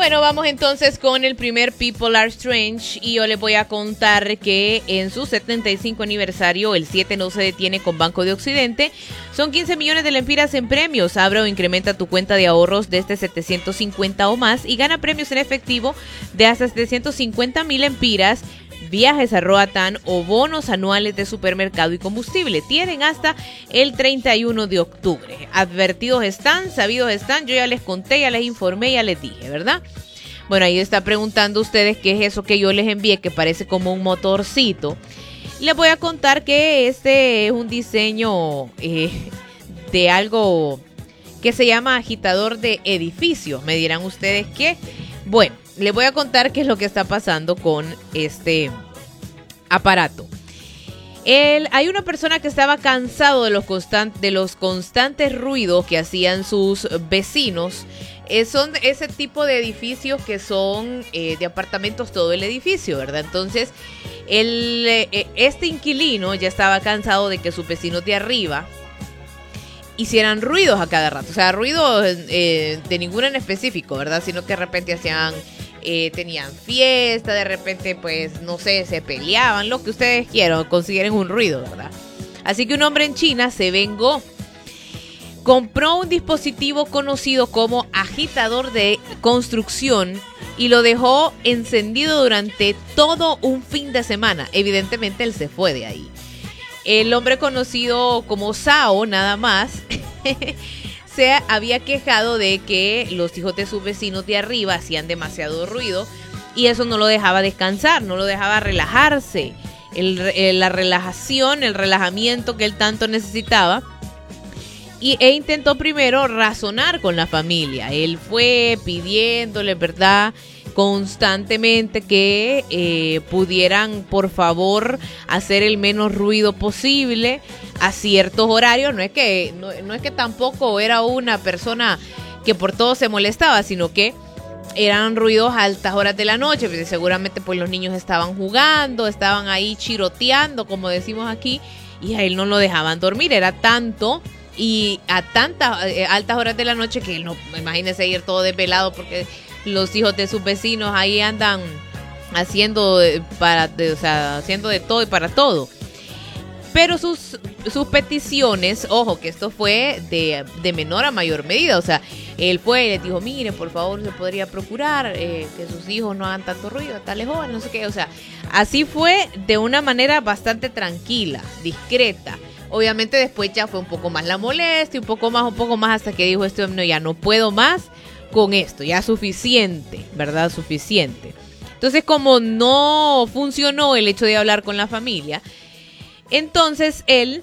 Bueno, vamos entonces con el primer People Are Strange y yo les voy a contar que en su 75 aniversario el 7 no se detiene con Banco de Occidente. Son 15 millones de lempiras en premios. Abre o incrementa tu cuenta de ahorros desde 750 o más y gana premios en efectivo de hasta 750,000 lempiras, viajes a Roatán o bonos anuales de supermercado y combustible. Tienen hasta el 31 de octubre. Advertidos están, sabidos están. Yo ya les conté, ya les informé, ya les dije, ¿verdad? Bueno, ahí está preguntando ustedes qué es eso que yo les envié, que parece como un motorcito. Les voy a contar que este es un diseño de algo que se llama agitador de edificios. Me dirán ustedes qué. Bueno, les voy a contar qué es lo que está pasando con este aparato. Hay una persona que estaba cansado de los constantes ruidos que hacían sus vecinos. Son ese tipo de edificios que son de apartamentos todo el edificio, ¿verdad? Entonces, este inquilino ya estaba cansado de que sus vecinos de arriba hicieran ruidos a cada rato. O sea, ruidos de ninguno en específico, ¿verdad? Sino que de repente tenían fiesta, de repente, pues, no sé, se peleaban, lo que ustedes quieran, consideren un ruido, ¿verdad? Así que un hombre en China se vengó. Compró un dispositivo conocido como agitador de construcción y lo dejó encendido durante todo un fin de semana. Evidentemente, él se fue de ahí. El hombre conocido como Sao, nada más, se había quejado de que los hijos de sus vecinos de arriba hacían demasiado ruido y eso no lo dejaba descansar, no lo dejaba relajarse. La relajación, el relajamiento que él tanto necesitaba. E intentó primero razonar con la familia. Él fue pidiéndole, ¿verdad?, constantemente que pudieran, por favor, hacer el menos ruido posible a ciertos horarios. No es que tampoco era una persona que por todo se molestaba, sino que eran ruidos a altas horas de la noche. Pues seguramente pues los niños estaban jugando, estaban ahí chiroteando, como decimos aquí, y a él no lo dejaban dormir. Era tanto y a tantas altas horas de la noche que no, imagínense ir todo desvelado porque los hijos de sus vecinos ahí andan haciendo haciendo de todo y para todo. Pero sus peticiones, ojo, que esto fue de menor a mayor medida. O sea, él fue y les dijo, mire, por favor, se podría procurar que sus hijos no hagan tanto ruido, tales jóvenes, no sé qué. O sea, así fue de una manera bastante tranquila, discreta. Obviamente después ya fue un poco más la molestia, un poco más, hasta que dijo este hombre, no, ya no puedo más con esto, ya suficiente, ¿verdad? Suficiente. Entonces, como no funcionó el hecho de hablar con la familia, entonces él,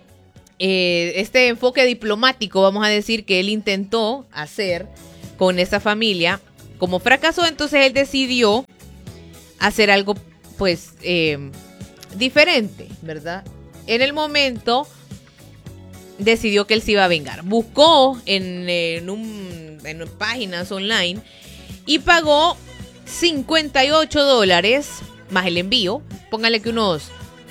este enfoque diplomático, vamos a decir, que él intentó hacer con esta familia, como fracasó, entonces él decidió hacer algo, pues, diferente, ¿verdad? En el momento decidió que él se iba a vengar. Buscó en páginas online y pagó $58 más el envío. Póngale que unos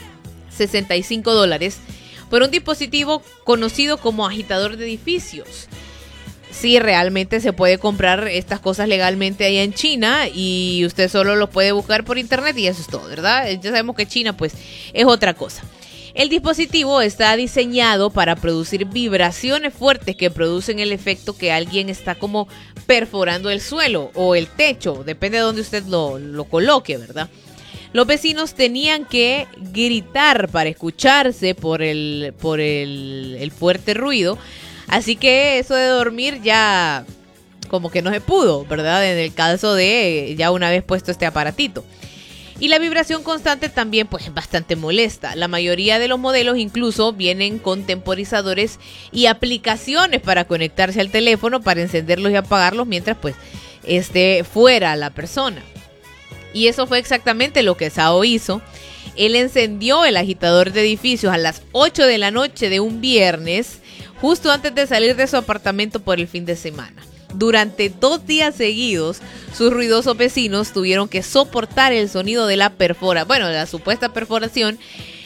$65 por un dispositivo conocido como agitador de edificios. Sí, realmente se puede comprar estas cosas legalmente allá en China y usted solo lo puede buscar por internet y eso es todo, ¿verdad? Ya sabemos que China pues es otra cosa. El dispositivo está diseñado para producir vibraciones fuertes que producen el efecto que alguien está como perforando el suelo o el techo, depende de donde usted lo coloque, ¿verdad? Los vecinos tenían que gritar para escucharse por el fuerte ruido, así que eso de dormir ya como que no se pudo, ¿verdad? En el caso de ya una vez puesto este aparatito. Y la vibración constante también pues es bastante molesta. La mayoría de los modelos incluso vienen con temporizadores y aplicaciones para conectarse al teléfono, para encenderlos y apagarlos mientras pues esté fuera la persona. Y eso fue exactamente lo que Sao hizo. Él encendió el agitador de edificios a las 8 de la noche de un viernes, justo antes de salir de su apartamento por el fin de semana. Durante 2 días seguidos, sus ruidosos vecinos tuvieron que soportar el sonido de la supuesta perforación.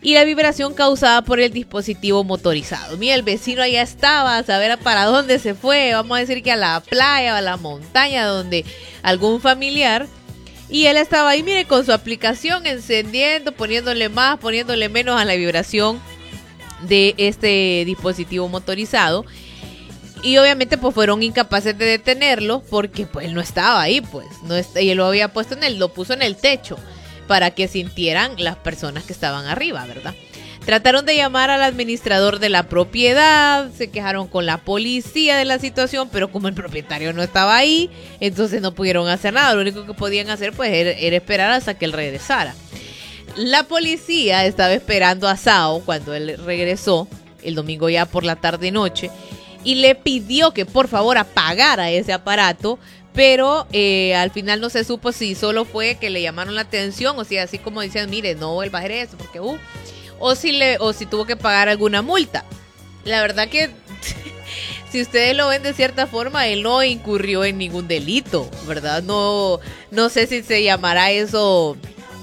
y la vibración causada por el dispositivo motorizado. Mira, el vecino allá estaba, a saber para dónde se fue, vamos a decir que a la playa o a la montaña, donde algún familiar, y él estaba ahí, mire, con su aplicación encendiendo, poniéndole más, poniéndole menos a la vibración de este dispositivo motorizado. Y obviamente pues fueron incapaces de detenerlo porque pues él no estaba ahí, pues y él lo había puesto lo puso en el techo para que sintieran las personas que estaban arriba, ¿verdad? Trataron de llamar al administrador de la propiedad, se quejaron con la policía de la situación, pero como el propietario no estaba ahí, entonces no pudieron hacer nada. Lo único que podían hacer pues era esperar hasta que él regresara. La policía estaba esperando a Sao cuando él regresó el domingo ya por la tarde-noche y le pidió que por favor apagara ese aparato, pero al final no se supo si solo fue que le llamaron la atención, o sea, así como diciendo, mire, no vuelva a hacer eso, porque o si tuvo que pagar alguna multa. La verdad que si ustedes lo ven de cierta forma, él no incurrió en ningún delito, ¿verdad? No sé si se llamará eso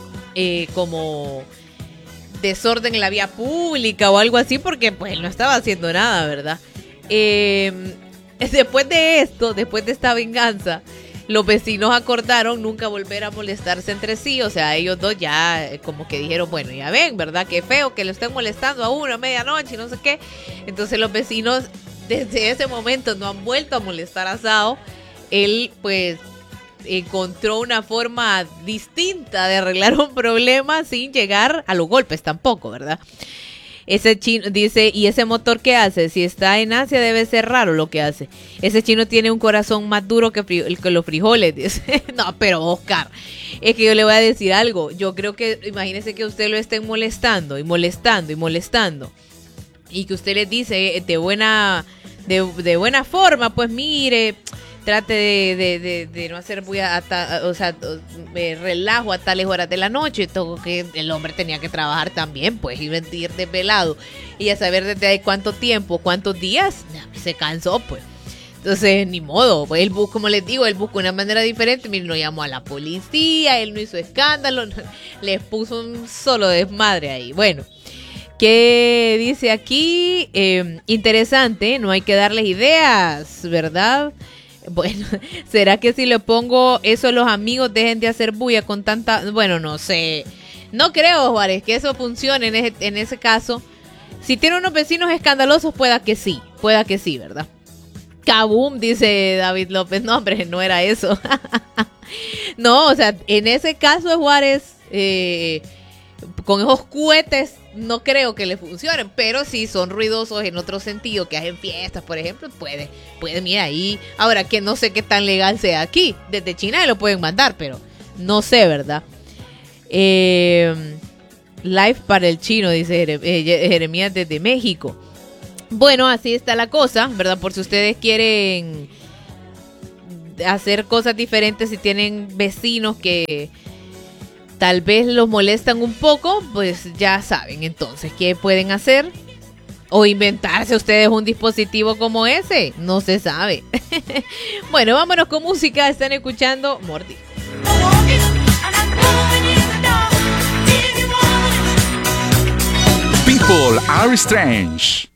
como desorden en la vía pública o algo así, porque pues él no estaba haciendo nada, ¿verdad? Después de esto, después de esta venganza, los vecinos acordaron nunca volver a molestarse entre sí. O sea, ellos dos ya como que dijeron, bueno, ya ven, ¿verdad? Qué feo que lo estén molestando a uno a medianoche y no sé qué. Entonces los vecinos desde ese momento no han vuelto a molestar a Sao. Él pues encontró una forma distinta de arreglar un problema sin llegar a los golpes tampoco, ¿verdad? Ese chino dice, ¿y ese motor qué hace? Si está en Asia debe ser raro lo que hace. Ese chino tiene un corazón más duro que los frijoles, dice. No, pero Oscar, es que yo le voy a decir algo. Yo creo que, imagínese que usted lo estén molestando y molestando y molestando. Y que usted le dice de buena forma, pues mire, trate de no hacer bulla, relajo a tales horas de la noche. Todo que el hombre tenía que trabajar también, pues iba a ir desvelado y a saber desde ahí cuánto tiempo, cuántos días, se cansó, pues. Entonces, ni modo, pues él busca, como les digo, él busca una manera diferente. Mire, no llamó a la policía, él no hizo escándalo, les puso un solo desmadre ahí. Bueno, ¿qué dice aquí? Interesante, no hay que darles ideas, ¿verdad? Bueno, ¿será que si le pongo eso los amigos dejen de hacer bulla con tanta...? Bueno, no sé. No creo, Juárez, que eso funcione en ese caso. Si tiene unos vecinos escandalosos, pueda que sí, ¿verdad? Kaboom, dice David López. No, hombre, no era eso. No, o sea, en ese caso, Juárez, con esos cohetes no creo que le funcionen, pero si son ruidosos en otro sentido, que hacen fiestas, por ejemplo, puede ir ahí. Ahora, que no sé qué tan legal sea aquí. Desde China lo pueden mandar, pero no sé, ¿verdad? Live para el chino, dice Jeremías desde México. Bueno, así está la cosa, ¿verdad? Por si ustedes quieren hacer cosas diferentes, si tienen vecinos que tal vez los molestan un poco, pues ya saben entonces qué pueden hacer. O inventarse ustedes un dispositivo como ese, no se sabe. Bueno, vámonos con música, están escuchando Mordi. People are strange.